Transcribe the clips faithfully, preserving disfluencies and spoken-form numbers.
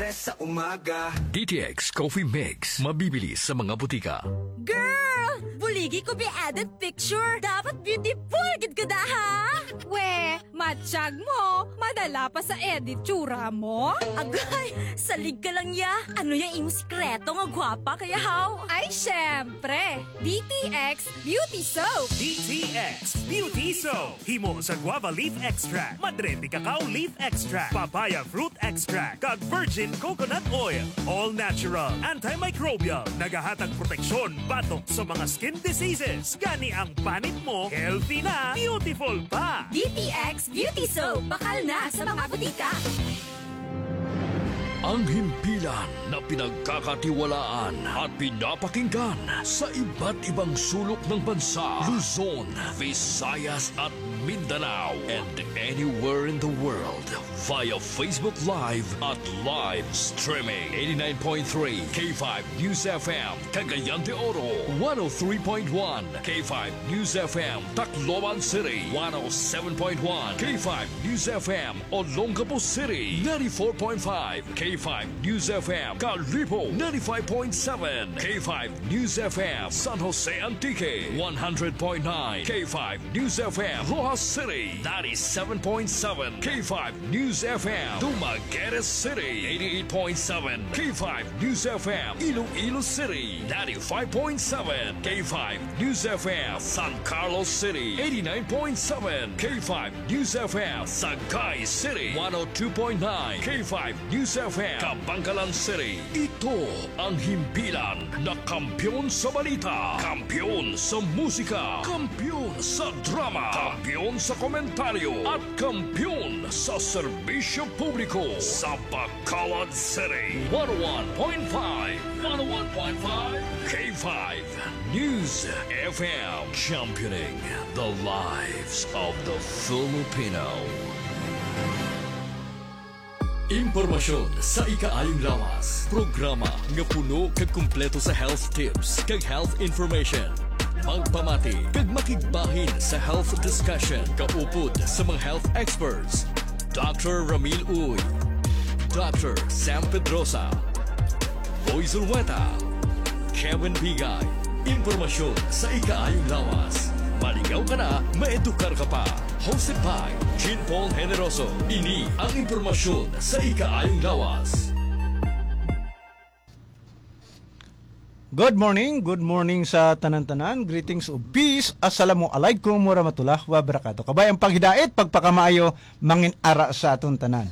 sa umaga. D T X Coffee Mix. Mabibili sa mga butika. Girl! Buligi ko be added picture. Dapat beautiful gid ka da ha? We, matsyag mo. Madala pa sa edit tsura mo. Agay, salig ka lang ya. Ano yung imong sikreto nga gwapa kaya how? Ay, syempre. D T X Beauty Soap. D T X Beauty Soap. Himo sa guava leaf extract, madre de cacao leaf extract, papaya fruit extract, kag virgin coconut oil. All natural, antimicrobial, nagahatag proteksyon batok sa mga skin diseases. Gani ang panit mo, healthy na, beautiful pa. D T X Beauty Soap. Bakal na sa mga butika. Ang himpilan na pinagkakatiwalaan at pinapakinggan sa iba't ibang sulok ng bansa, Luzon, Visayas at Mindanao, and anywhere in the world via Facebook Live at live streaming. eighty-nine point three K five News F M, Cagayan de Oro, one oh three point one K five News F M, Tacloban City, one oh seven point one K five News F M, Olongapo City, ninety-four point five K five News F M, Calipo, ninety-five point seven K five News F M, San Jose Antique, one hundred point nine K five News F M, Rojas City, ninety-seven point seven K five News F M, Dumaguete City, eighty-eight point seven K five News F M, Iloilo City, ninety-five point seven K five News F M, San Carlos City, eighty-nine point seven K five News F M, Sagay City, one oh two point nine K five News F M, Kabangkalan City. Ito ang himpilan na kampyon sa balita, kampyon sa musika, kampyon sa drama, kampyon sa komentaryo, at kampyon sa serbisyo publiko sa Bacolod City. one oh one point five, one oh one point five K five News F M, championing the lives of the Filipino. Impormasyon sa ikaayong lawas. Programa nga puno kag kumpleto sa health tips kag health information. Magpamati kag makigbahin sa health discussion kaupod sa mga health experts. Doctor Ramil Uy, Doctor Sam Pedrosa, Boy Zulweta, Kevin Bigay. Impormasyon sa ikaayong lawas. Maligaw ka na, maedukar ka pa. Hosted by Jean Paul Generoso. Ini ang impormasyon sa ikaayong lawas. Good morning, good morning sa tanan-tanan. Greetings of peace. Assalamualaikum warahmatullahi wabarakatuh. Kabay ang paghidait, pagpakamaayo, mangin ara sa aton tanan.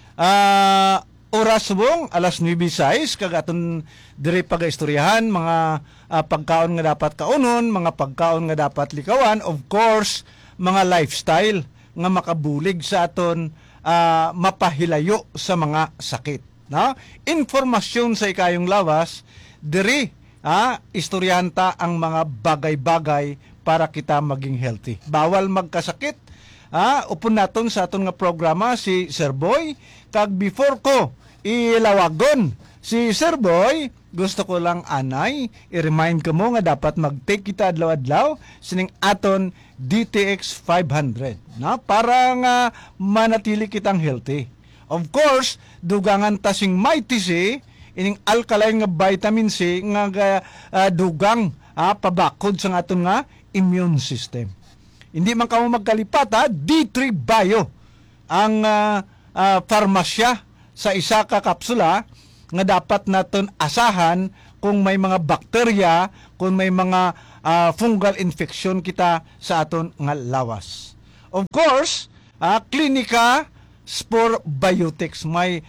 Ah... Uh, Oras subong, alas nueve sais, kagaton dire pagaistoryahan, mga uh, pagkaon nga dapat kaunon, mga pagkaon nga dapat likawan, of course, mga lifestyle nga makabulig sa aton uh, mapahilayo sa mga sakit. No? Informasyon sa ikayong lawas, dire, uh, istoryanta ang mga bagay-bagay para kita maging healthy. Bawal magkasakit. Ah, upon naton sa aton nga programa si Sir Boy, kag before ko ilawagon si Sir Boy, gusto ko lang anay i-remind ko mo nga dapat mag-take kita adlaw-adlaw sining aton D T X five hundred na para nga manatili kitang healthy. Of course, dugangan ta sing mighty C, ining alkaline nga vitamin C nga uh, dugang ah, pabakod sa aton nga immune system. Hindi man ka mo magkalipat ha, D three Bio ang uh, uh, farmasya sa isa ka kapsula nga dapat naton asahan kung may mga bakterya, kung may mga uh, fungal infection kita sa aton nga lawas. Of course, uh, Clinica Spore Biotics may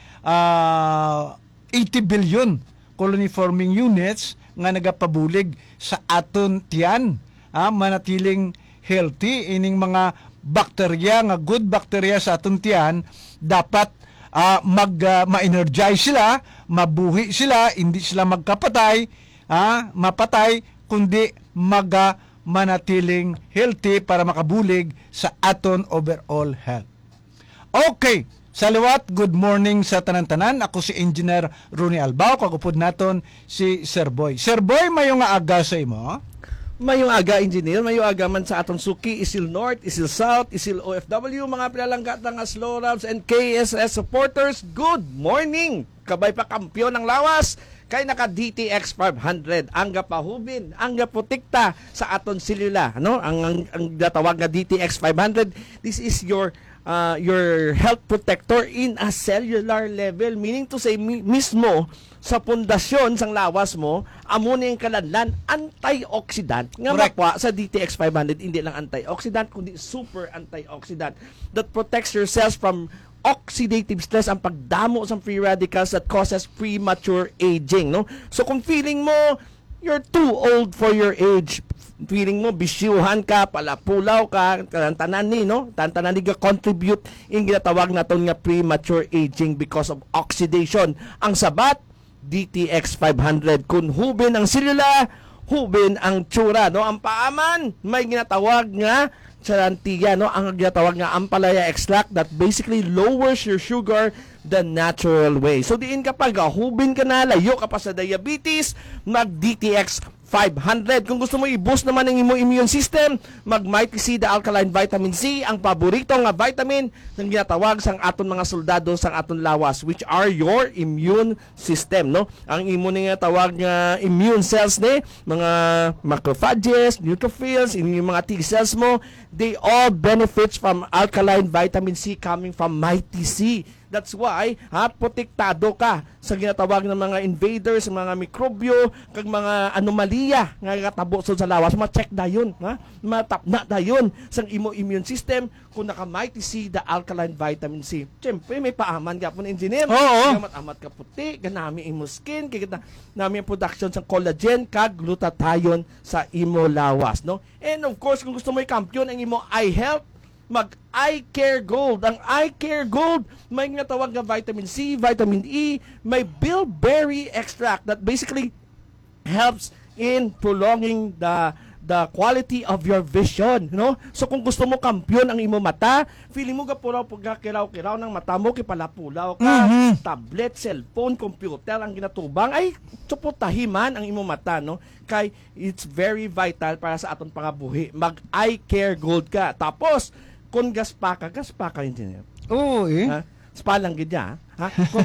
uh, eighty billion colony forming units nga nagapabulig sa aton tiyan, uh, manatiling healthy. Ining mga bakterya nga good bakterya sa aton tiyan dapat uh, mag uh, ma-energize sila, mabuhi sila, hindi sila magkapatay, uh, mapatay, kundi mag uh, manatiling healthy para makabulig sa aton overall health. Okay, sa liwat, good morning sa tanan-tanan. Ako si Engineer Ronnie Albao, kagupod naton si Sir Boy. Sir Boy, mayo nga aga sa imo? Mayong aga, engineer, mayong aga man sa atong suki, Isil North, Isil South, Isil O F W, mga pinalanggat ng Slowrams and K S S supporters, good morning! kabay pa kampyon ng lawas kay naka D T X five hundred ang gapahubin, ang gaprotekta sa aton selula, ano? Ang ang, ang gatawag nga D T X five hundred, this is your uh, your health protector in a cellular level, meaning to say mi- mismo sa pundasyon sang lawas mo, amo na yung kalanlan antioxidant nga Correct. mapwa sa D T X five hundred, hindi lang antioxidant kundi super antioxidant that protects your cells from oxidative stress, ang pagdamo sa free radicals that causes premature aging, no? So kung feeling mo you're too old for your age, feeling mo bisyuhan ka, palapulaw ka, tanan ni, no? Tanan ni ga contribute in ginatawag naton nga premature aging because of oxidation. Ang sabat D T X five hundred, kung hubin ang selula, hubin ang tsura, no? Ang paaman, may ginatawag nga charantiya, no? Ang ginatawag nga ampalaya extract that basically lowers your sugar the natural way. So diin kapag hubin ka na, layo ka pa sa diabetes, mag D T X five hundred. Kung gusto mo i-boost naman ang imo immune system, mag Mighty C, the alkaline vitamin C, ang paborito nga vitamin ng ginatawag sang aton mga soldado sang aton lawas, which are your immune system, no? Ang imo nga tawag nga immune cells ni, mga macrophages, neutrophils, yung mga T cells mo, they all benefits from alkaline vitamin C coming from Mighty C. That's why, ha, protektado ka sa ginatawag ng mga invaders, mga mikrobyo, kag mga anomalya nga katabo sa lawas. Ma-check dayon, ha? Matapna dayon sang imo immune system kung naka Mighty C, the alkaline vitamin C. Siyempre, may paaman ka po na engineer. Oo. Gamat-amat ka puti, ganami imo skin, kaya nami ang production sa collagen, kag glutathione sa imo lawas, no? And of course, kung gusto mo i-kampiyon ang imo eye health, mag Eye Care Gold. Ang Eye Care Gold, may nga tawag na vitamin C, vitamin E, may bilberry extract that basically helps in prolonging the the quality of your vision, no? So kung gusto mo kampyon ang imo mata, feeling mo gapuraw pagkakiraw-kiraw ng mata mo, kipalapulaw ka, Mhm. tablet, cellphone, computer ang ginatubang, ay supportahiman ang imo mata, no? Kay it's very vital para sa aton pangabuhi. Mag Eye Care Gold ka. Tapos kung gaspa ka, gaspa ka engineer. Oo, eh. Ha? Spa lang gid ya, ha? Kung,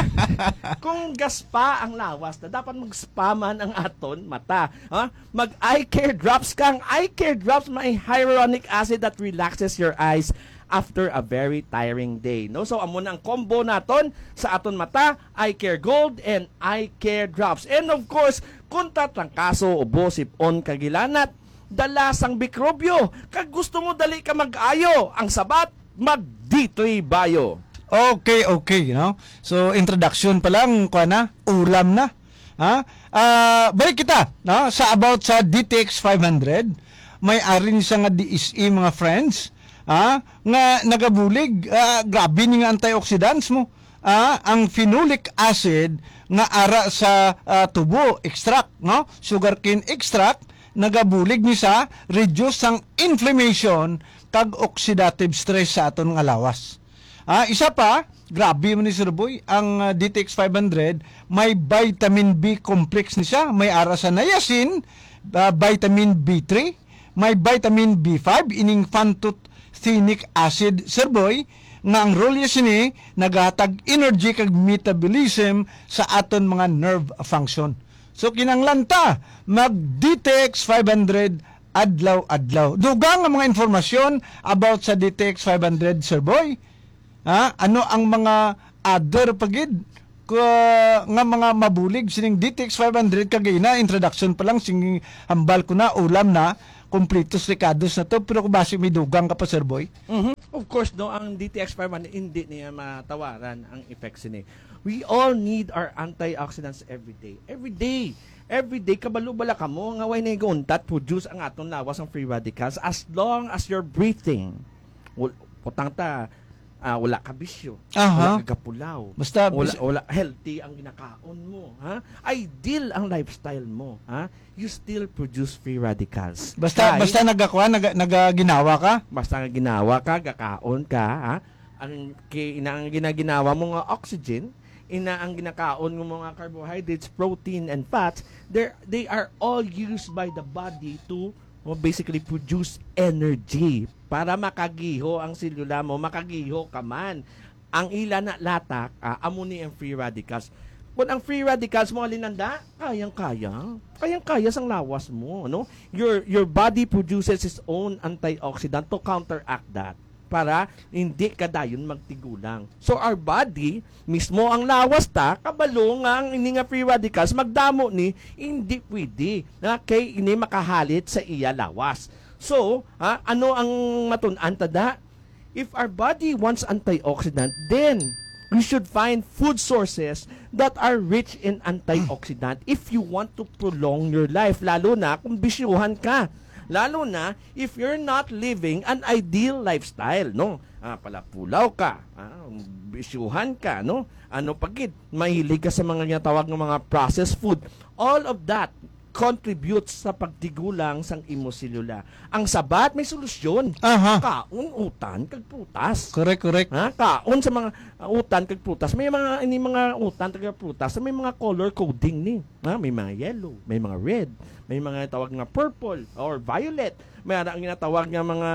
kung gaspa ang lawas, na dapat mag-spa man ang aton mata, ha? Mag eye care drops kang eye care drops, may hyaluronic acid that relaxes your eyes after a very tiring day, no? So amo na ang combo naton sa aton mata, Eye Care Gold and Eye Care Drops. And of course, kung tatrangkaso, ubo, sipon, kagilanat, dala sang mikrobyo, kag gusto mo dali ka mag-ayo, ang sabat, mag D three Bio. Okay, okay, you know. So introduction pa lang, kuha na, ulam na. Ha? Ah, balik kita, no? Sa about sa D T X five hundred, may ari ni sa nga D S E mga friends, ha? Nga nagabulig, ah, grabe ni nga antioxidants mo. Ah, ang phenolic acid nga ara sa ah, tubo extract, no? Sugarcane extract, nagabulig ni sa reduce ang inflammation kag oxidative stress sa aton nga lawas. Ah, isa pa, grabe man ni Sir Boy, ang uh, D T X five hundred, may vitamin B complex ni siya, may ara sa niacin, uh, vitamin B three, may vitamin B five, ining pantothenic acid, Sir Boy, nga ang role niya sini, naghatag energy kag metabolism sa aton mga nerve function. So kinanglanta, mag D T X five hundred adlaw-adlaw. Dugang ang mga informasyon about sa D T X five hundred, Sir Boy. Ha? Ano ang mga other pagid ka, nga mga mabulig sining D T X five hundred kagay na introduction pa lang sing hambal ko na ulam na completos ricados na to, pero kung basi may dugang ka pa, Sir Boy. Mhm. Of course, no, ang D T X five hundred hindi niya matawaran ang effects ni. We all need our antioxidants every day. Every day. Every day, kabalo-bala ka mo, nga way na iguntat, produce ang aton lawas ng free radicals as long as you're breathing. Wal, putang ta, ah, wala ka bisyo. Aha. Wala ka gapulaw. Basta, wala, bis- wala healthy ang ginakaon mo. Ha? Ideal ang lifestyle mo. Ha? You still produce free radicals. Basta, Kaya- basta nagakuha, naga, nagaginawa ka. basta nga ginawa ka, gakaon ka, ha? Ang ki, ina ang ginaginawa mo nga oxygen, ina ang ginakaon ng mga carbohydrates, protein and fats, they they are all used by the body to well, basically produce energy para makagiho ang selula mo, makagiho ka man. ang ila na latak, ah, amo ni ang free radicals. Kung ang free radicals mo alinanda, kayang-kaya. Kayang-kaya sang lawas mo, no? Your your body produces its own antioxidant to counteract that para hindi ka dayon magtigulang. So our body, mismo ang lawas ta, kabalo nga ang ini nga free radicals, magdamo ni, hindi pwede na kay ini makahalit sa iya lawas. So, ha, ano ang matun-an tada? If our body wants antioxidant, then we should find food sources that are rich in antioxidant if you want to prolong your life, lalo na kung bisyuhan ka. Lalo na if you're not living an ideal lifestyle, no? Ah, palapulaw ka, ah, bisyuhan ka, no? Ano pagit, mahilig ka sa mga tawag ng mga processed food. All of that contributes sa pagtigulang sang imo selula. Ang sabat may solusyon. Aha. Kaon utan kag prutas. Correct, correct. Ha? Kaon sa mga uh, utan kag prutas. May mga ini mga utan kag prutas, may mga color coding ni. Ha? May mga yellow, may mga red, may mga tawag nga purple or violet. May ara ang ginatawag nga mga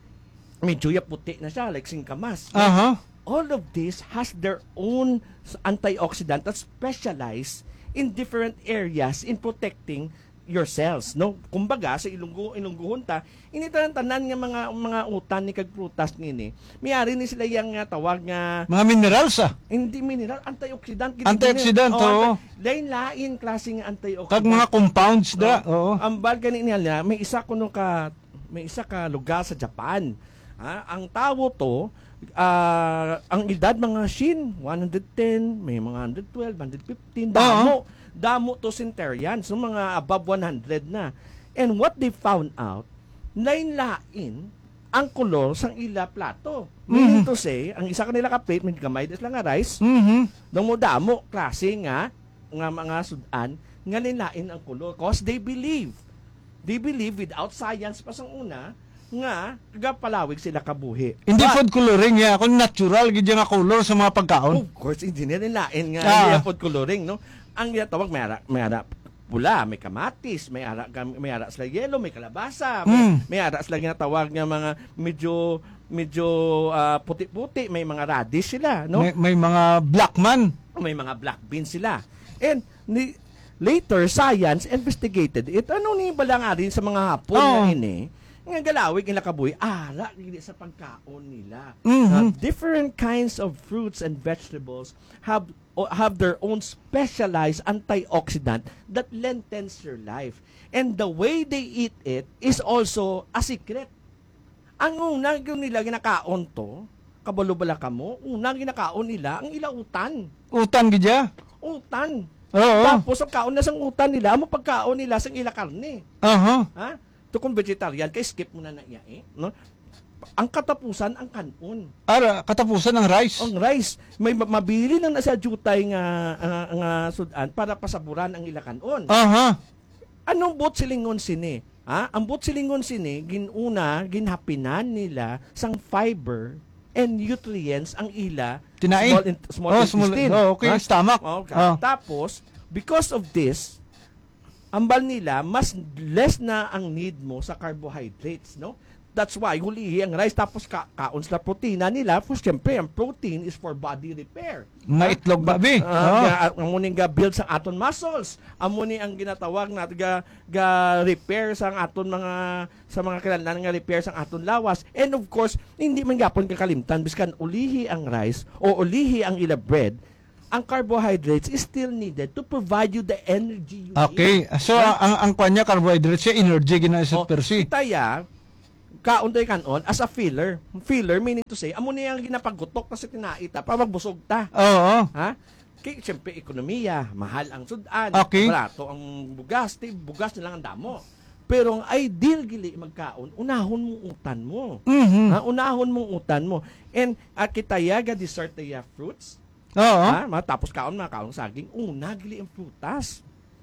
medyo ya puti na siya like singkamas. Aha. All of this has their own antioxidant that specialize in different areas in protecting your cells, no? Kumbaga sa ilunggo ilungguhon ta, ini tanan nga mga mga utan ni kag prutas ngini. Mayari ni sila yang nga tawag nga Mga minerals ah. hindi mineral, antioxidant. Antioxidant, oo. Lain-lain klaseng antioxidant. Kag mga compounds da. Oo. Oo. Ang bal gani niya, may isa kuno ka may isa ka lugar sa Japan. Ha? Ang tawo to, ah, ang edad mga shin, one ten, may mga one twelve, one fifteen, damo. Damo to centurion, so mga above one hundred na. And what they found out, lain-lain ang kolor sang ila plato. Meaning to say, ang isa kanila ka plate, may gamay des lang nga rice, Mhm. nang mo damo, klase nga, nga mga sudan, nga lain ang kolor. Cause they believe, they believe without science pa sang una, nga gapalawig sila kabuhi. Hindi But, food coloring ya, kung natural gid nga color sa mga pagkaon. of course, hindi nila lain nga Ah. hindi food coloring, no? Ang ginatawag may ara, may ara pula, may kamatis, may ara may ara sila yellow, may kalabasa, may, Mm. may ara sila ginatawag nga mga medyo medyo ah, puti-puti, may mga radish sila, no? May, may mga black man. May mga black beans sila. And ni, later science investigated it. Ano ni bala nga rin sa mga hapon Oh. na ini? Nga galawig nila kabuhi, ara gili sa pagkaon nila. Mhm. Uh, different kinds of fruits and vegetables have o- have their own specialized antioxidant that lengthens your life. And the way they eat it is also a secret. Ang una yung nila ginakaon to, kabalo-bala ka mo, unang ginakaon nila ang ilautan. Utan gid ya. Utan. Oo. Tapos ang kaon na sang utan nila, ang pagkaon nila sang ila karne. Aha. Ha? To kung vegetarian, kay skip mo na na iya eh. No? Ang katapusan, ang kanon. Ara katapusan ng rice. Ang rice, may ma- mabili lang na sa jutay nga, nga, nga sudan para pasaburan ang ila kanon. Aha. Anong bot silingon sini? Ha? Ang bot silingon sini, ginuna, ginhapinan nila sang fiber and nutrients ang ila Tinae. small, in, small Oh, small- intestine. oh, okay, Ha? stomach. Okay. Oh. Tapos, because of this, ambal nila, mas less na ang need mo sa carbohydrates, no? That's why, huli ang rice, tapos ka kaon sila protina nila. For siyempre, ang protein is for body repair. Mga Ha? itlog babi. Ah, Oh. ga, ang muni nga build sa aton muscles. Ang muni ang ginatawag na ga, ga repair sa aton mga sa mga kinahanglan nga repair sa aton lawas. And of course, hindi man gapon kakalimtan biskan ulihi ang rice o ulihi ang ila bread, ang carbohydrates is still needed to provide you the energy you Okay. need. So ang ang kwan niya carbohydrates siya energy gina sa Oh, per se. Itaya, kaunday kanon as a filler. Filler meaning to say, amo niya ang ginapagutok na sa tinaita para magbusog ta. Oo. Ha? Kaya siyempre, ekonomiya, mahal ang sudan, Okay. barato ang bugas, ti, bugas na lang ang damo. Pero ang ideal gili magkaon, unahon mong utan mo. Mhm. Ha? Unahon mong utan mo. And uh, kitayaga dessert ya fruits, Oo. ha? Matapos kaon, mga kaon saging, una gili ang prutas.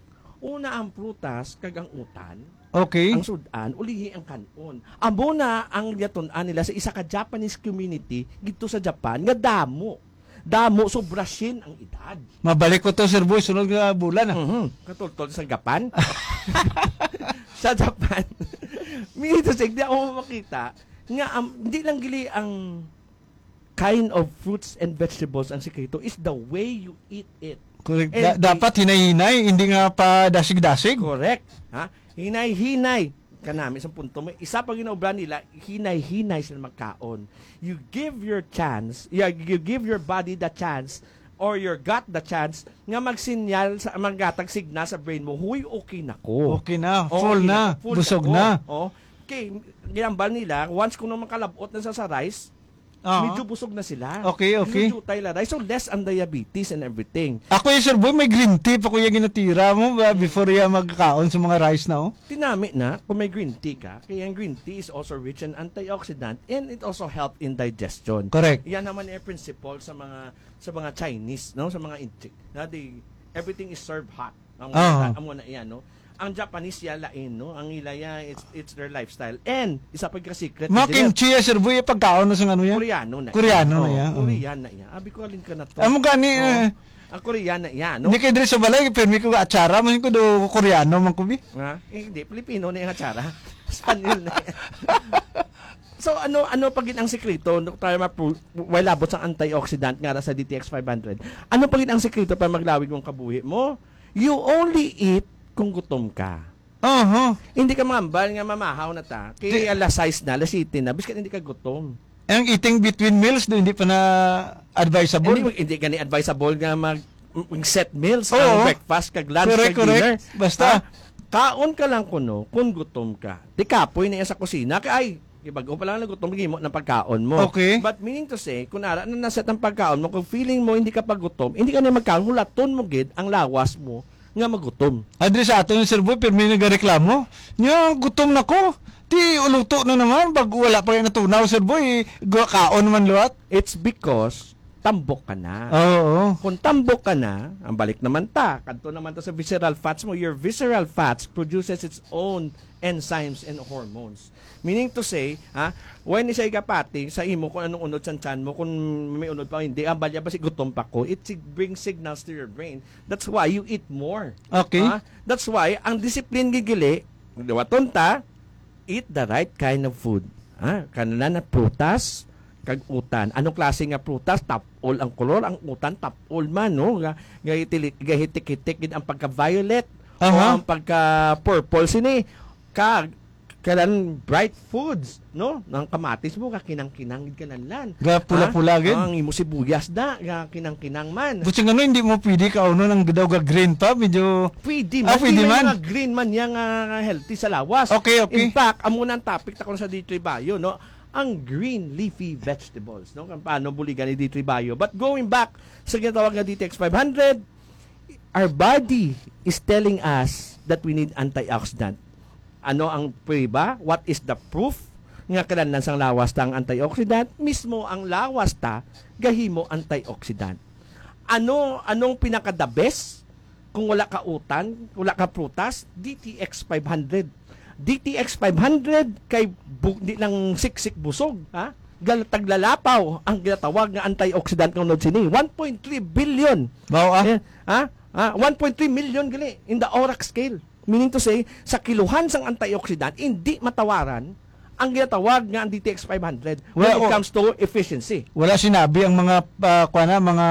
Una ang prutas, kag ang utan, Okay. ang sudan, ulihi ang kanon. Amo na ang yatun-an nila sa isa ka Japanese community dito sa Japan, nga damo. Damo, sobra sin ang edad. Mabalik ko to Sir Boy sunod nga bulan ah. Mhm. Katultol sa Japan. Sa Japan. Minito sig di ako makita nga um, hindi lang gili ang kind of fruits and vegetables, ang sikreto is the way you eat it. Correct. And Da- the- dapat hinay-hinay, hindi nga pa dasig-dasig. Correct. Ha? Hinay-hinay. Kanami, isang punto mo. Isa pag ginaobra nila, hinay-hinay sila magkaon. You give your chance, yeah, you give your body the chance or your gut the chance nga magsinyal sa maggatag signal sa brain mo, huy, okay na ko. Okay na, Oh, full okay na, full busog ko. na. Oh. Okay, ginambal nila, once kung nang makalabot na sa sa rice, Oo. medyo busog na sila. Okay, okay. Medyo jutay la rice. So, less ang diabetes and everything. Ako yung Sir Boy, may green tea pa kuya ginatira mo ba before ya magkaon sa mga rice na oh. Tinami na, kung may green tea ka, kaya ang green tea is also rich in antioxidant and it also help in digestion. Correct. Yan naman yung principle sa mga sa mga Chinese, no? Sa mga Intik. Na they, everything is served hot. Ang Ah. uh ang muna yan, no? Ang Japanese ya lain, no? Ang ilaya, it's it's their lifestyle. And isa pa ka secret. Mga kimchi ya Sir Boy, pagkaon na sa ano yan. Koreano na. Koreano na yan. yan, Oh, oh. Korean na yan. Abi ko alin ka na to. Amo gani Oh. eh, Ang Korean na yan, no? hindi kay dire sa balay permi ko atsara man ko do Koreano man ko bi. Ha? Eh, hindi, Pilipino na yung atsara. Spanyol na yan. So ano ano pagin ang sekreto no para ma while abot sa antioxidant nga ra sa D T X five hundred. Ano pagin ang sekreto para maglawig mong kabuhi mo? You only eat kung gutom ka. Oho. Hindi ka mambal nga mamahaw na ta. Kaya alas sais na, alas siyete na, biskat hindi ka gutom. Ang eating between meals do hindi pa na advisable. Hindi hindi gani advisable nga mag mag set meals, Oo. ang breakfast, kag lunch, Correct, kag dinner. correct. Basta. Ah, kaon ka lang kuno kung gutom ka. Di kapoy na yan sa kusina, kay ay ibago pa lang nagutom gimo ng pagkaon mo. Okay. But meaning to say, kung ara na naset ang pagkaon mo, kung feeling mo hindi ka pagutom, hindi ka na magkaon, hulaton mo gid ang lawas mo nga magutom. Adre sa ato yung Sir Boy, pero may nagareklamo. Nya, gutom na ko. Ti, uluto na naman. Pag wala pa yung natunaw, Sir Boy, gu- kaon naman luwat. It's because tambok ka na. Oo. Kung tambok ka na, ang balik naman ta, kanto naman ta sa visceral fats mo, your visceral fats produces its own enzymes and hormones. Meaning to say, ha, when isa ikapati sa imo kung anong unod sa tiyan mo, kung may unod pa o hindi, ang balya ba si gutom pa ko, it sig- brings signals to your brain. That's why you eat more. Okay. Ha? That's why, ang discipline gigili, waton ta, eat the right kind of food. Ha? Kanila na prutas, kag utan. Anong klase nga prutas? Tapol ang kolor, ang utan tapol man, no? Ga gahitilik gahitik-hitik gid ang pagka-violet o Aha. ang pagka-purple sini. Kag kalan bright foods, no? Nang kamatis mo ka kinang-kinang gid kananlan. Ga pula-pula Ha? gid. Ang imo sibuyas da, ga kinang-kinang man. Buti nga no, hindi mo pwede ka uno ng daw ga green pa. Medyo... Pwede Ah, man. pwede Di man. Mga green man yan nga healthy sa lawas. Okay, okay. In fact, amo nang topic ta ko sa D three Bio, no? Ang green leafy vegetables, no? Kung paano buligan ni D three Bio. But going back sa ginatawag na D T X five hundred, our body is telling us that we need antioxidant. Ano ang prueba? What is the proof? Nga kailangan sang lawas ta ang antioxidant? Mismo ang lawas ta, gahimo antioxidant. Ano anong pinaka the best? Kung wala ka utan, wala ka prutas, D T X five hundred. D T X five hundred kay bu- di lang siksik busog, ha? Galatag lalapaw ang ginatawag nga antioxidant ng nod sini. one point three billion. Bao ah. Eh, ha? Ha? one point three million gali in the O R A C scale. Meaning to say, sa kiluhan sang antioxidant, hindi matawaran ang ginatawag nga ang D T X five hundred when Well, it oh, comes to efficiency. Wala sinabi ang mga uh, kuana, mga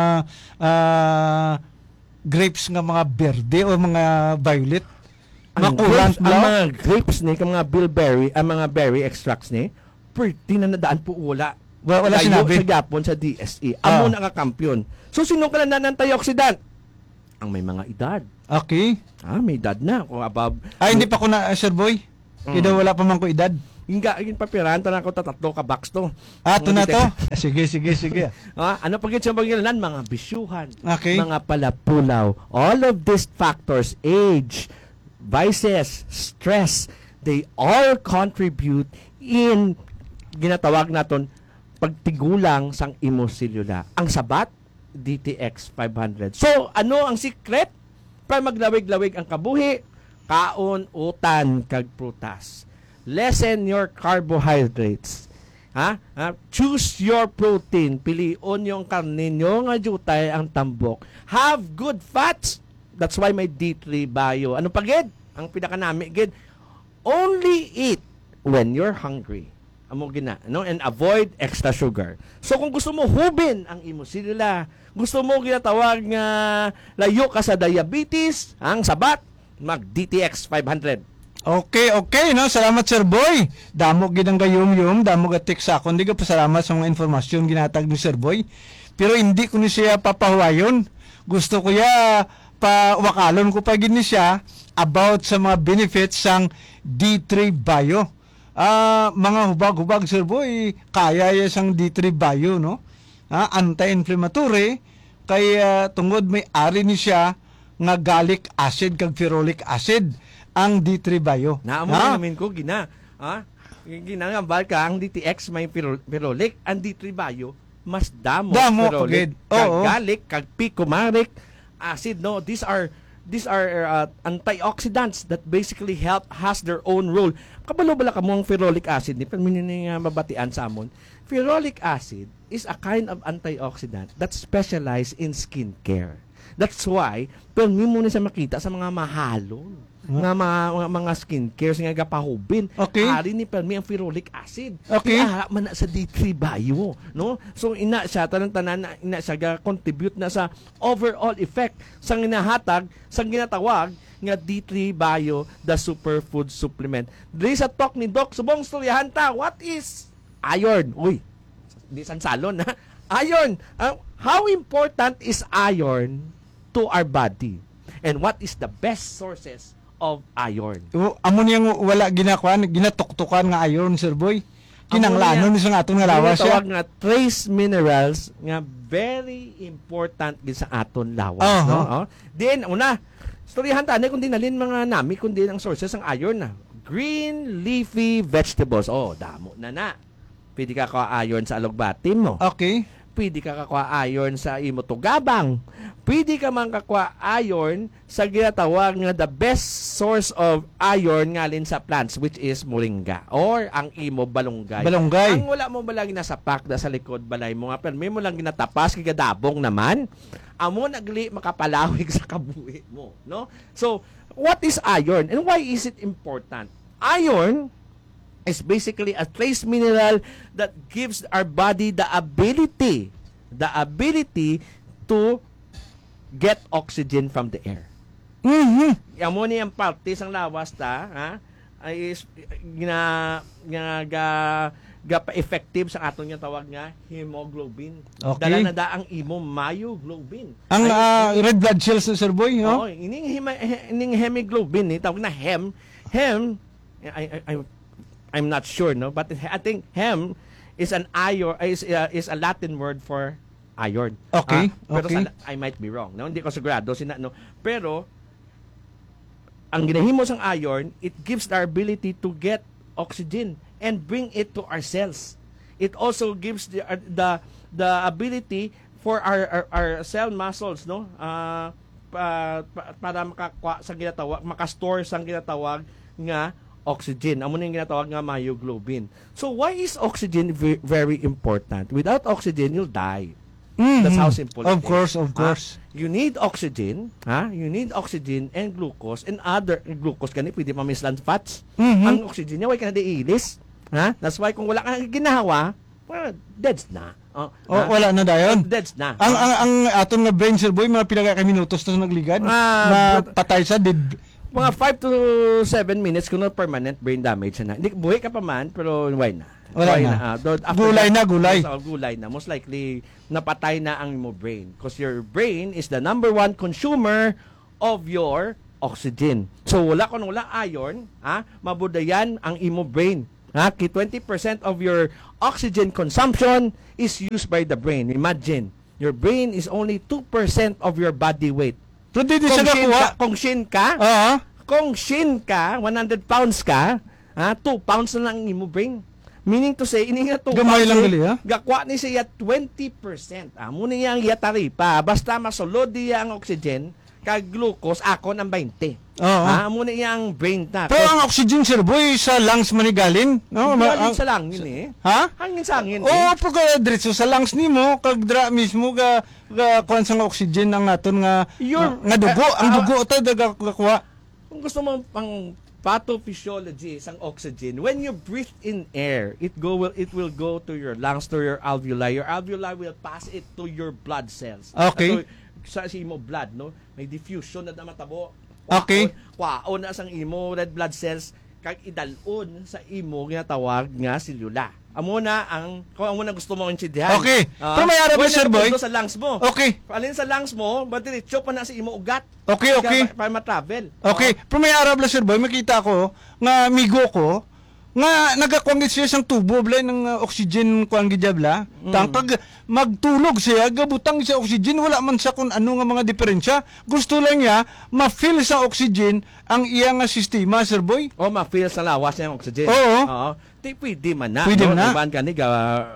ah, grapes nga mga berde o mga violet. Ang Makulant grapes, ang lang. mga grapes ni, ang mga bilberry, ang mga berry extracts ni, pretty na nadaan po wala. Wala- wala Layo sinabi. sa Japon, sa D S E. Ah. Amo na nga kampiyon. So, sino ka na ng antioxidant? Ang may mga edad. Okay. Ah, may edad na. Kung above. Ay, hindi pa ko na, uh, Sir Boy. Kaya daw wala pa man ko edad. Yung ga, yung papiran, tanang ko tatatlo ka box to. Ah, ito na Mga to. Sige, sige, sige. Ah, ano pag sa pagkilalan? Mga bisyuhan, Okay. mga palapulaw. All of these factors, age, vices, stress, they all contribute in ginatawag naton pagtigulang sang imoselula. Ang sabat, D T X five hundred. So, ano ang secret? Para maglawig-lawig ang kabuhi, kaon, utan, kag prutas. Lessen your carbohydrates. Ha? Ha? Choose your protein. Pilion yung karne nyo nga jutay ang tambok. Have good fats. That's why may D three Bio. Ano pa gid? Ang pinaka nami gid, only eat when you're hungry. amo gina, no? And avoid extra sugar. So kung gusto mo hubin ang imo silila, gusto mo ginatawag nga layo ka sa diabetes, ang sabat, mag D T X five hundred. Okay, okay, no? Salamat, Sir Boy. Damo gid ang gayum-yum, damo ga text ako. Hindi ka pasalamat sa mga informasyon ginatag ni Sir Boy. Pero hindi ko ni siya papahuwayon. Gusto ko ya pawakalon ko pa gid ni siya about sa mga benefits sang D three Bio. Ah, mga hubag-hubag, Sir Boy, kaya ya sang D three Bio, no? Ah, anti-inflammatory kaya tungod may ari ni siya nga gallic acid kag ferulic acid ang D three Bio. Naamo Ha? namin ko gina. Ha? Ginangambal ka ang D T X may piro- pirolic, ang D three Bio mas damo, Damo, pirolic, pagid. Oo. kag gallic, kag picomaric acid, no? These are these are uh, antioxidants that basically help, has their own role. Kabalo bala ka mo ang ferolic acid ni pero nga mabatian sa amon. Ferolic acid is a kind of antioxidant that specialize in skincare. That's why permi mo na sa makita sa mga mahalon nga mga, mga, mga skincare nga gapahubin. Okay. Ari ni permi ang ferolic acid. Okay. Kaya man na sa D three Bio, no? So ina siya tanan-tanan na ina siya ga contribute na sa overall effect sa ginahatag sa ginatawag nga D three Bio, the superfood supplement. Diri sa talk ni Doc subong storyahan ta, what is iron? Uy, di san salon ha. Iron. Uh, how important is iron to our body? And what is the best sources of iron? O, amo niyang wala ginakuan, ginatuktukan nga iron, Sir Boy. Kinanglanon ni sa aton nga lawas siya. Tawag nga trace minerals nga very important gid sa aton lawas, Uh-huh. no? Oh. Then una, storyahan ta kung dinalin mga nami kundi ang sources ng iron na green leafy vegetables. Oh, damo na na. Pwede ka ka iron sa alugbatim mo. Okay. Pwede ka kakwa iron sa imo tugabang. Pwede ka man kakwa iron sa ginatawag nga the best source of iron ngalin sa plants, which is moringa or ang imo balunggay. Balunggay. Ang wala mo balagi na sa pakda sa likod balay mo nga pero may mo lang ginatapas kay gadabong naman. Amo nagli makapalawig sa kabuhi mo, no? So, what is iron and why is it important? Iron is basically a trace mineral that gives our body the ability, the ability to get oxygen from the air. Mhm. Amo ni ang parte sang lawas ta, ha? Ay is gina nga ga ga pa-effective sa aton nga tawag nga hemoglobin. Okay. Dala na da ang imo myoglobin. Ang Ay, ah, red blood cells, Sir Boy, no? Oo, ining hema, ining hemoglobin ni tawag na hem. Hem I, I, I I'm not sure, no, but I think hem is an iron is uh, is a Latin word for iron. Okay, Ah, pero okay. sa, I might be wrong, no, hindi ko sigurado sina no, pero ang ginahimo sang iron, it gives our ability to get oxygen and bring it to our cells. It also gives the uh, the the ability for our our, our cell muscles, no, uh, pa, pa, para makakwa sa ginatawag, makastore sang ginatawag nga oxygen. Amo ning ginatawag nga myoglobin. So why is oxygen ve- very important? Without oxygen, you'll die. Mhm. That's how simple Of it is. course, of Ha? course. You need oxygen, ha? You need oxygen and glucose and other glucose kani pwede pa mislan fats. Mhm. Ang oxygen niya way ka na diilis. Ha? That's why kung wala ka ginawa, well, deads na. Oh, O, ha? wala na dayon. Deads na. Ang ang ang aton nga brain, Sir Boy, mga pila ka minutos na nagligad. Ah, na patay sa did. Mga five to seven minutes kung no permanent brain damage na. Hindi, buhay ka pa man, pero why na? Wala Why na. ah, though after Gulay that- na, gulay. Yes, oh, gulay na. Most likely, napatay na ang mo brain. Because your brain is the number one consumer of your oxygen. So, wala kung wala iron, ha? Mabudayan ang imo brain. Ha? Ki twenty percent of your oxygen consumption is used by the brain. Imagine, your brain is only two percent of your body weight. So di di Kung siya shin nakuha. ka, kung shin ka, Oo. kung shin ka, one hundred pounds ka, ha, two pounds na lang imo brain. Meaning to say, ini nga two Gamay pounds, lang eh, gali, ha? gakwa ni siya twenty percent. Ah, muna yang yatari pa. Basta masulod diya ang oxygen, kag glucose, ako ng twenty. Oo. Ha, muna yang brain na. Pero ang oxygen, Sir Boy, sa lungs manigalin. No? Hindi Ma- alin ang- sa langin eh. Ha? Hangin sa hangin Oo, eh. pagka diretso sa lungs nimo, kag dra mismo ga ga kuan sa nga oxygen ang aton nga Your- nga dugo, ah, ang ah, dugo ta daga kuha. Kung gusto mo pang pathophysiology sang oxygen. When you breathe in air, it go will it will go to your lungs, to your alveoli. Your alveoli will pass it to your blood cells. Okay. So, sa imo blood, no? May diffusion na namatabo. Okay. Kwaon na sang imo red blood cells kag idalon sa imo ginatawag nga selula. Amo na ang kung amo na gusto mo intindihan. Okay. Ah, Pero may ara ba, wala Sir na Boy? pundo sa lungs mo. Okay. Alin sa lungs mo, ba diretso pa na sa imo ugat. Okay, okay. Para, para ma-travel. Okay, pero may Arab Sir Boy, makita ko nga migo ko nga nagakwangit siya sang tubo blay ng uh, oxygen kuan gidabla. Mm. Tang pag magtulog siya, gabutang siya oxygen, wala man sa kun ano nga mga diferensya. Gusto lang niya ma-fill sa oxygen ang iya nga sistema, Sir Boy. O ma-feel sa lawas niya ang oxygen. Oo. Oo. Di pwede man na. Pwede no? na. Iban ka ni ga,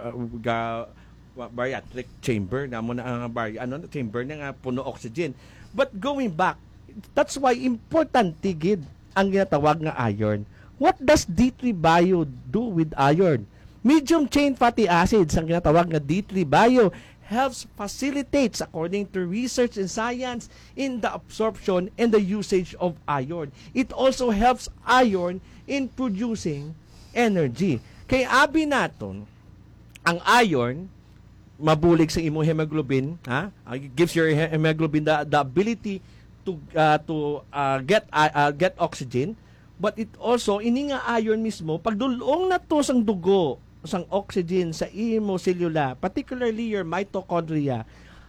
ga bariatric chamber na mo na ang bar, ano, chamber na nga puno oxygen. But going back, that's why important tigid ang ginatawag nga iron. What does D three bio do with iron? Medium chain fatty acids ang ginatawag nga D three bio helps facilitates, according to research and science, in the absorption and the usage of iron. It also helps iron in producing energy. Kay abi naton, ang iron mabulig sa imong hemoglobin, ha? It gives your hemoglobin the, the ability to uh, to uh, get uh, get oxygen, but it also ini nga iron mismo pagdulong na to sang dugo sang oxygen sa imo selula, particularly your mitochondria,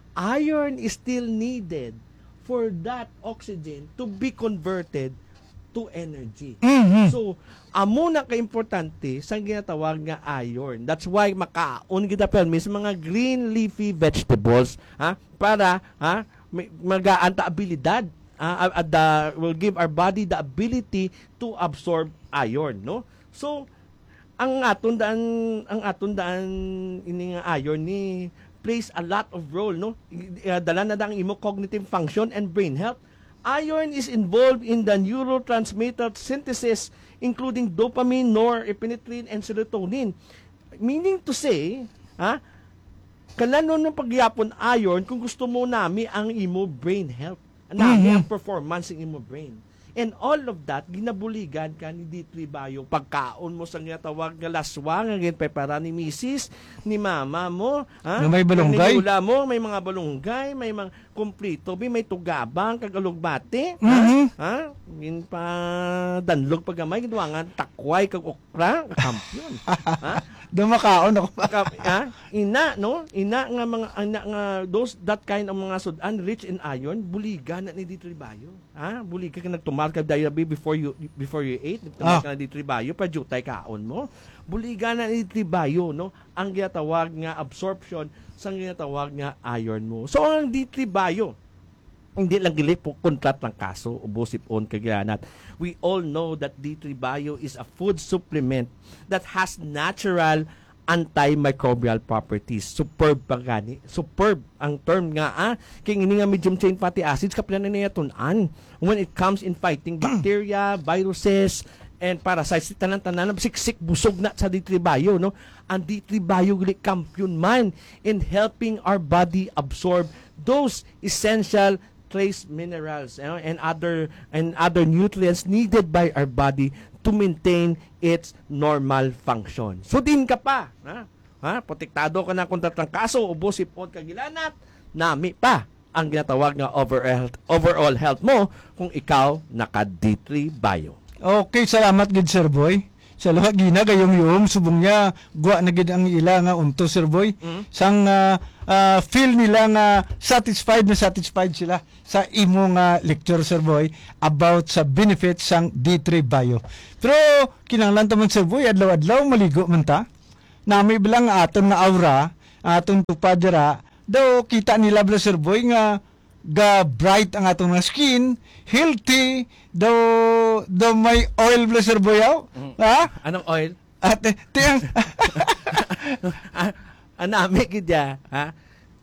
iron is still needed for that oxygen to be converted to energy. Mhm. So, amo na ka-importante sa ginatawag nga iron. That's why makaon kita permis mga green leafy vegetables, ha, para ha may- mag-aanta abilidad, ah, uh, the, will give our body the ability to absorb iron, no? So, ang aton daan ang aton daan ini nga iron ni plays a lot of role, no? I- uh, Dala na dang imo cognitive function and brain health. Iron is involved in the neurotransmitter synthesis, including dopamine, norepinephrine, and serotonin. Meaning to say, ha, kalano ng pagyapon iron kung gusto mo nami ang imo brain health, nami ang performance ng imo brain. And all of that, ginabuligan ka ni D three bio. Pagkaon mo sa nga tawag nga laswa, nga ginprepara ni misis, ni mama mo. Ha? Na may balunggay. Ni lula mo, may mga balunggay, may mga kumplito, may tugabang, kagalugbate. Mhm. Ha? Gin pa danlog pagamay, ginawa nga takway, kag okra, kakampiyon. ha? Dumakaon ako. Kap, ha? Ina, no? Ina nga mga, ina nga, those, that kind of mga sudan, rich in iron, buligan na ni D three bio. Ha? Buligan ka nagtumal ka diabetes before you before you ate, nagtumal Ah. ka na D three bio, pa jutay kaon mo. Buligan na ni D three bio, no? Ang ginatawag nga absorption sa ginatawag nga iron mo. So, ang D three bio, hindi lang gili po kontrat ng kaso ubosip-on kagilanat. We all know that D three bio is a food supplement that has natural antimicrobial properties. Superb pa gani. Superb ang term nga ah. Kaya ini nga medium chain fatty acids kapilan na niya tunan when it comes in fighting bacteria, viruses, and parasites. Tanan-tanan siksik busog na sa D three bio, no? Ang D three bio gili kampiyon man in helping our body absorb those essential trace minerals, you know, and other and other nutrients needed by our body to maintain its normal function. So din ka pa, ha? Ha? Protektado ka na kontra ng kaso, ubosipon kagilanat, nami pa ang ginatawag nga overall health, overall health mo kung ikaw naka D three bio. Okay, salamat gid Sir Boy. Sa luha gina gayong yum subong niya guwa na gid ang ila nga unto Sir Boy. Sang ah, ah, feel nila nga satisfied na satisfied sila sa imo nga lecture Sir Boy about sa benefits sang D three bio. Pero kinahanglan ta man Sir Boy adlaw-adlaw maligo man ta. Nami bilang aton nga aura, aton tupadira, daw kita nila bla Sir Boy nga ga bright ang atong mga skin, healthy, daw daw may oil bla Sir Boy aw. Ha? Anong oil? At eh, tiyang ah, anami gid ya, ha?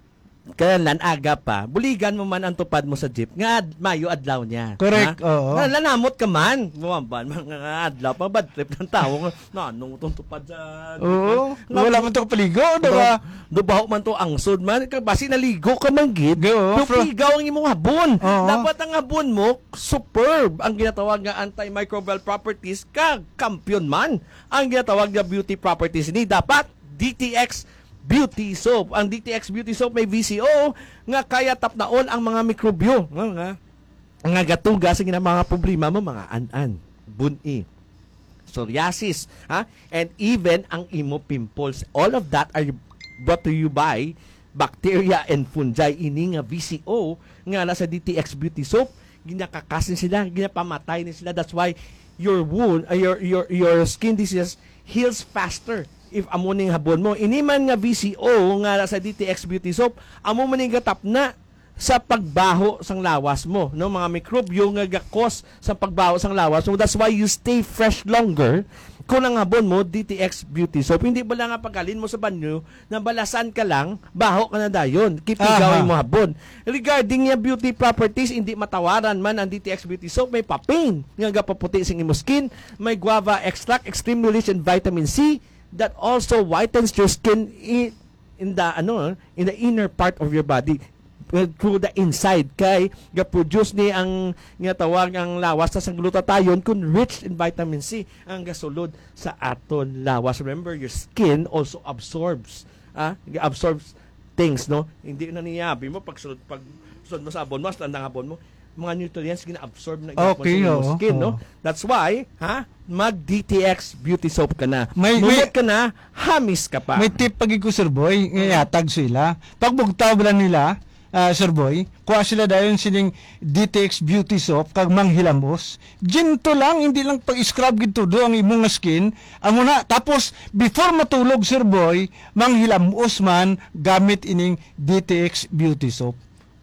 kaya lan aga pa, buligan mo man ang tupad mo sa jeep, nga ad- mayo adlaw niya. Correct, Ha? oo. Na, lanamot ka man. Bumaban, mga adlaw pa, bad trip ng tao. nga, Na, anong itong tupad sa... Oo. Nga, Wala man to kapaligo, diba? Dubaho man to angsod man. Basi naligo ka man gid. Oo, fro- Dupigaw ang imong habon. Oo. Dapat ang habon mo, superb. Ang ginatawag nga antimicrobial properties, ka kampiyon man. Ang ginatawag nga beauty properties ni dapat D T X Beauty Soap. Ang D T X Beauty Soap may V C O nga kaya tapnaon ang mga mikrobyo. Nga nga. Nga gatuga sa gina mga problema mo, mga an-an, buni, psoriasis, ha? And even ang imo pimples. All of that are brought to you by bacteria and fungi. Ini nga V C O nga nasa D T X Beauty Soap, ginakakasin sila, ginapamatay ni sila. That's why your wound, uh, your your your skin disease heals faster if amo ning habon mo. Iniman nga V C O nga sa D T X Beauty Soap, amo man ning gatap na sa pagbaho sang lawas mo, no, mga mikrobyo nga gakos sa pagbaho sang lawas mo. That's why you stay fresh longer kung ang habon mo D T X Beauty Soap. Hindi ba lang nga pagkalin mo sa banyo na balasan ka lang, baho ka na dayon, kipigawin Aha. mo habon. Regarding yung beauty properties, hindi matawaran man ang D T X Beauty Soap. May papain nga gapaputi sing imo skin, may guava extract, extremely rich in vitamin C that also whitens your skin in, in the ano in the inner part of your body, well, through the inside. Kay ga-produce ni ang nga tawag ang lawas sa glutathione kun rich in vitamin C ang gasulod sa aton lawas. Remember, your skin also absorbs ah absorbs things, no? Hindi na niyabi mo pag sulod pag sulod mo sa abon mo, sa tandang abon mo, mga nutrients gina-absorb na Okay, sa oo, skin, no? oo. That's why, ha, mag D T X Beauty Soap ka na. May- Lumot may- ka na, hamis ka pa. May tip pag ko, Sir Boy, ngayatag sila. Pag bugtaw ba nila, ah, Sir Boy, kuha sila dayon sining D T X Beauty Soap kag manghilamos. Ginto lang, hindi lang pag-scrub gito do ang imong nga skin. Amo na, tapos before matulog, Sir Boy, manghilamos man gamit ining D T X Beauty Soap.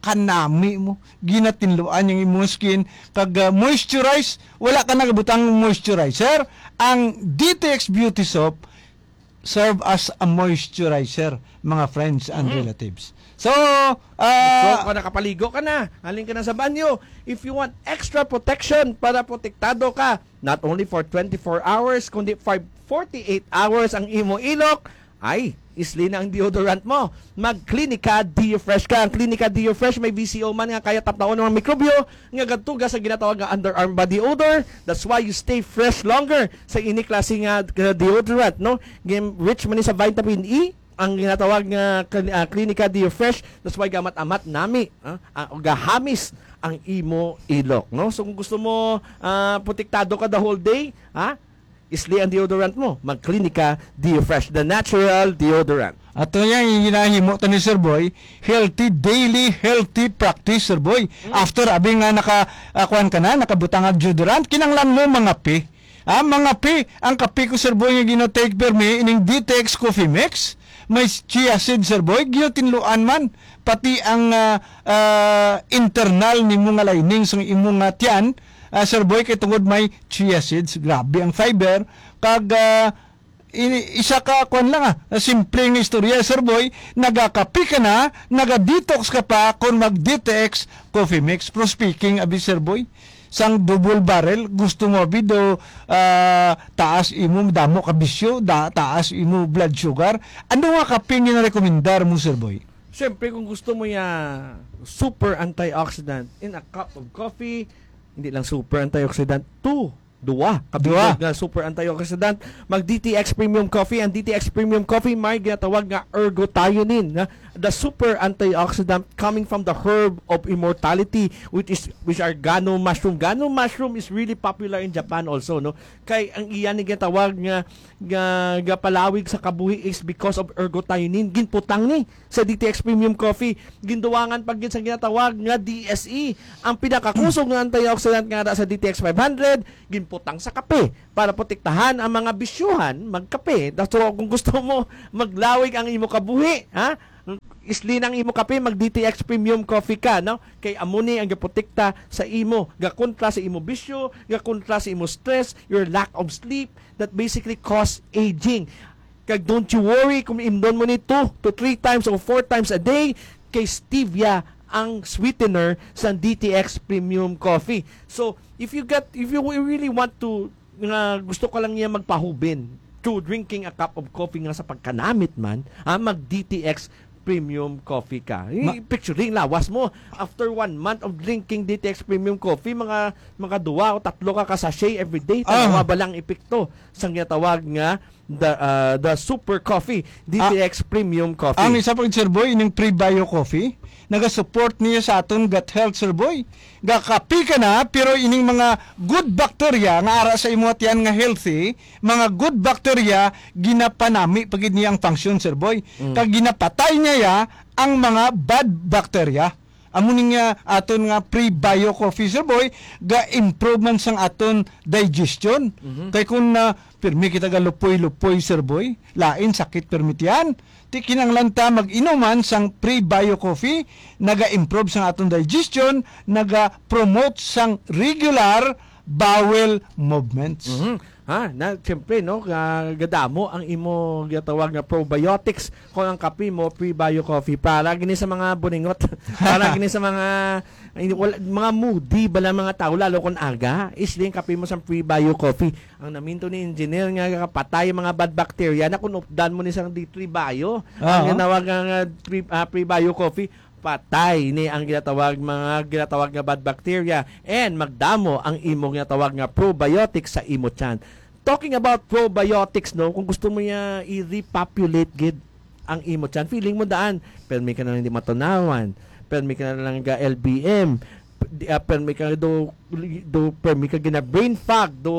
Kanami mo, ginatinluan yung imong skin kag uh, moisturize, wala ka nagabutang moisturizer. Ang D T X Beauty Soap serve as a moisturizer, mga friends and relatives. So, So, uh, kung nakapaligo ka na, halin ka na sa banyo. If you want extra protection para protektado ka, not only for twenty-four hours, kundi for forty-eight hours ang imo ilok, ay, isli na ang deodorant mo. Mag-Clinica Deo-Fresh ka. Ang Clinica Deo-Fresh may V C O man nga kaya tapnaon ng mga mikrobyo nga gadtuga sa ginatawag nga underarm body odor. That's why you stay fresh longer sa ini klase nga uh, deodorant, no? Game rich man ni sa vitamin E ang ginatawag nga uh, Clinica Deo-Fresh. That's why gamat-amat nami, uh, uh, gahamis ang imo ilok, no? So kung gusto mo uh, protektado ka the whole day, ha? Isli ang deodorant mo. Mag-Clinica Deo-Fresh, the natural deodorant. ato yung ginahimo ta ni Sir Boy, healthy daily healthy practice, Sir Boy. After abi nga naka uh, kuan ka na, nakabutang ang deodorant, kinanglan mo mga pi. Ah, mga pi, ang kape ko, Sir Boy, nga gino-take per me ining D T X Coffee Mix. May chia seed, Sir Boy, ginotinluan man pati ang uh, uh, internal ni mga lining sa imong uh, tiyan. Uh, Sir Boy, kay tungod may chia seeds, grabe ang fiber, kag uh, i- isa ka kwan lang ah, simpleng istorya, Sir Boy, nagakapi ka na, naga-detox ka pa kung mag-D T X Coffee Mix. Pro speaking, abi Sir Boy, sang double barrel, gusto mo abi do uh, taas imo damo ka bisyo, da, taas imo blood sugar. Ano nga kape nga rekomendar mo, Sir Boy? Siyempre, kung gusto mo ya super antioxidant in a cup of coffee, hindi lang super antioxidant, two, duwa, Duwa. kabilang nga super antioxidant, mag D T X Premium Coffee. Ang D T X Premium Coffee may ginatawag nga ergothioneine, na the super antioxidant coming from the herb of immortality, which is which are gano mushroom. Gano mushroom is really popular in Japan also, no? Kay ang iyan ni ginatawag nga nga, nga palawig sa kabuhi is because of ergothioneine. Ginputang ni sa D T X Premium Coffee, ginduwangan pag sa ginatawag nga D S E, ang pinakakusog nga antioxidant nga sa D T X five hundred, ginputang sa kape para protektahan ang mga bisyuhan magkape. So kung gusto mo maglawig ang imo kabuhi, ha? Isli ng imo kape, mag D T X Premium Coffee ka, no? Kay amuni ang gaprotekta sa imo, gakontra sa imo bisyo, gakontra sa imo stress, your lack of sleep that basically cause aging. Kag don't you worry kung imdon mo ni two to three times or four times a day, kay stevia ang sweetener sa D T X Premium Coffee. So, if you get if you really want to nga gusto ko lang niya magpahubin to drinking a cup of coffee nga sa pagkanamit man, ah, mag D T X Premium Coffee ka. Ma- Picturing lawas mo after one month of drinking D T X Premium Coffee, mga mga duwa o tatlo ka ka sachet every day, tanawa Ah. ba lang epekto sang ginatawag nga the uh, the Super Coffee D T X Premium Coffee. Ang isa pag Sir Boy, ining pre-bio coffee, naga-support niya sa aton gut health, Sir Boy. Gakapi ka na, pero ining mga good bacteria nga ara sa imo atiyan nga healthy, mga good bacteria ginapanami pagid niya ang function, Sir Boy. Kag ginapatay niya ya ang mga bad bacteria. Amo niya aton nga pre-bio coffee, Sir Boy, ga improvement sang aton digestion. Kay kung na pirmi kita ga lupoy-lupoy, Sir Boy, lain sakit permit yan. Ti kinanglan ta mag-inuman sang pre-bio coffee, naga-improve sang aton digestion, naga-promote sang regular bowel movements. Mhm. Ha, na siyempre no, uh, gadamo ang imo gitawag nga probiotics kung ang kape mo pre-bio coffee para gini sa mga buningot, para gini sa mga ay, wala, mga moody bala mga tao lalo kung aga is din kape mo sa pre-bio coffee. Ang naminto ni engineer nga kapatay mga bad bacteria na kung updan mo ni sang D three bio, ang Ah. ginawag nga pre, uh, pre-bio coffee, patay ni ang ginatawag mga ginatawag nga bad bacteria and magdamo ang imo ginatawag nga probiotics sa imo tiyan. Talking about probiotics, no, kung gusto mo niya i-repopulate gid ang imo tiyan, feeling mo daan pero may ka na hindi matunawan, pero may ka na lang ga L B M, uh, pero may ka do do pero may ka gina brain fog, do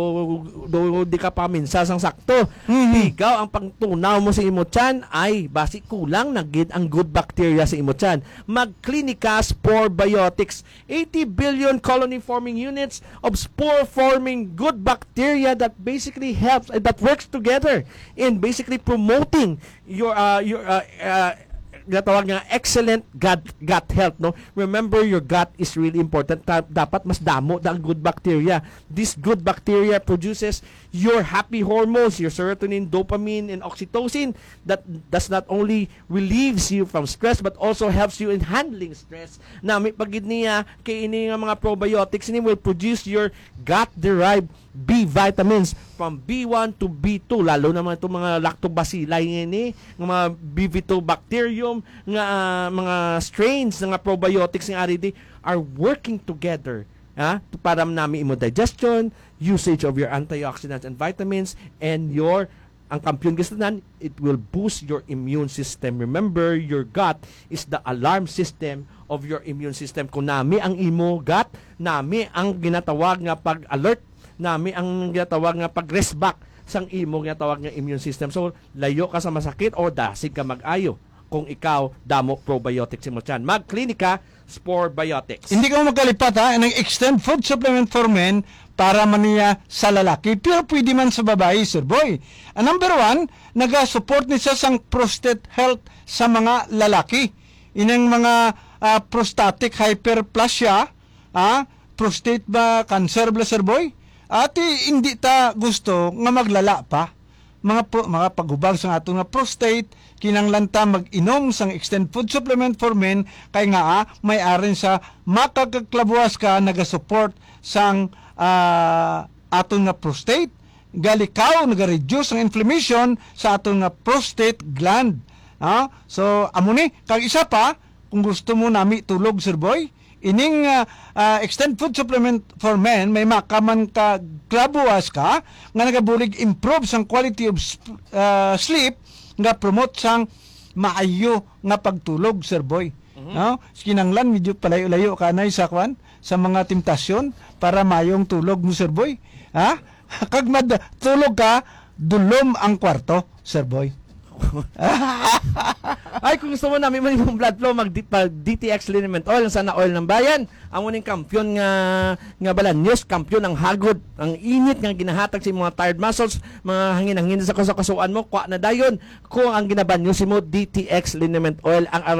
do di ka pa minsa sang sakto. Mhm. Ikaw ang pangtunaw mo sa imo tiyan ay basi kulang na gid ang good bacteria sa imo tiyan. Mag-Clinica Spore Biotics, eighty billion colony forming units of spore forming good bacteria that basically helps uh, that works together in basically promoting your uh, your uh, uh, ginatawag nga excellent gut gut health, no. Remember, your gut is really important. Ta- dapat mas damo da ang good bacteria. This good bacteria produces your happy hormones, your serotonin, dopamine, and oxytocin that does not only relieves you from stress but also helps you in handling stress. Na may pagid niya kay ini nga mga probiotics ini will produce your gut derived B vitamins from B one to B two, lalo naman itong mga lactobacilli ngini, ng mga B V two bacterium, nga uh, mga strains ng mga probiotics ng R D are working together, ha, para nami imo digestion, usage of your antioxidants and vitamins, and your ang kampiyon gistanan, it will boost your immune system. Remember, your gut is the alarm system of your immune system. Kung nami ang imo gut, nami ang ginatawag nga pag-alert, nami ang ginatawag nga pag-rest back sang imo ginatawag nga immune system. So, layo ka sa masakit o dasig ka mag-ayo kung ikaw damo probiotics mo tiyan. Mag-Clinica Spore Biotics. Hindi ka magkalipat ha, ng extend food supplement for men para maniya sa lalaki, pero pwede man sa babae, Sir Boy. Ang number one, naga-support ni sa sang prostate health sa mga lalaki. Inang mga uh, prostatic hyperplasia, ah, prostate ba cancer bla, Sir Boy? At hindi ta gusto nga maglala pa. Mga pro, mga paghubag sa ato nga prostate, kinanglan ta mag-inom sang extend food supplement for men kay nga ah, may arin sa makakaklabuas ka naga-support sang uh, aton nga prostate, galikaw naga-reduce ang inflammation sa aton nga prostate gland. Ah, so amo ni kag isa pa kung gusto mo nami tulog, Sir Boy, ining uh, uh, extend food supplement for men may makaman ka klabuas ka nga nagabulig improve sang quality of uh, sleep nga promote sang maayo nga pagtulog, Sir Boy. Mm-hmm. No? Kinanglan medyo palayo-layo ka na sa kwan sa mga temptasyon para mayong tulog mo, Sir Boy. Ha? Kag mad tulog ka, dulom ang kwarto, Sir Boy. Ay, kung gusto mo namin man yung blood flow, mag D T X liniment oil, ang sana oil ng bayan. Ang uning kampiyon nga nga balanyos, kampiyon ang hagod, ang init nga ginahatag sa mga tired muscles, mga hangin-hangin sa kasukasuan mo, kwa na dayon. Kung ang ginabanyo si mo D T X liniment oil ang